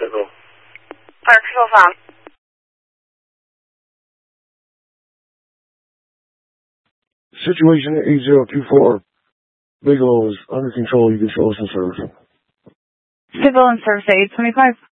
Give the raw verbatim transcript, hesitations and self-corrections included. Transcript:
Civil. Parksville Farm. Situation eight zero two four. Bigelow is under control. You can show us and serve. Civil and Service eight twenty-five.